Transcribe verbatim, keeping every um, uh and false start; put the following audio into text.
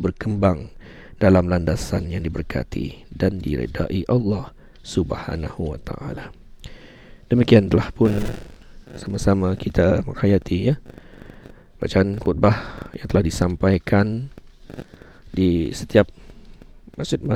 berkembang dalam landasan yang diberkati dan diredai Allah Subhanahu wa ta'ala. Demikian telah pun sama-sama kita menghayati ya bacaan khutbah yang telah disampaikan di setiap masjid